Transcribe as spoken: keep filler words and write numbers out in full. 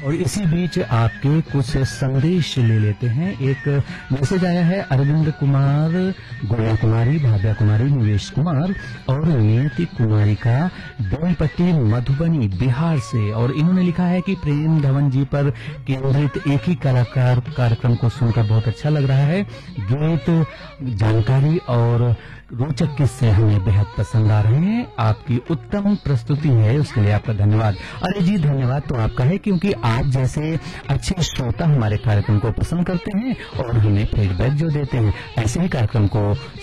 और इसी बीच आपके कुछ संदेश ले लेते हैं। एक मैसेज आया है अरविंद कुमार, गुड़िया कुमारी, भाव्या कुमारी, निवेश कुमार और नियति कुमारी का बेलपट्टी मधुबनी बिहार से, और इन्होंने लिखा है कि प्रेम धवन जी पर केंद्रित एक ही कलाकार कार्यक्रम को सुनकर बहुत अच्छा लग रहा है। गीत, जानकारी और रोचक किस्से हमें बेहद पसंद आ रहे हैं। आपकी उत्तम प्रस्तुति है, उसके लिए आपका धन्यवाद। अरे जी, धन्यवाद तो आपका है, क्योंकि आप जैसे अच्छे श्रोता हमारे कार्यक्रम को पसंद करते हैं और हमें फीडबैक जो देते हैं, ऐसे ही कार्यक्रम को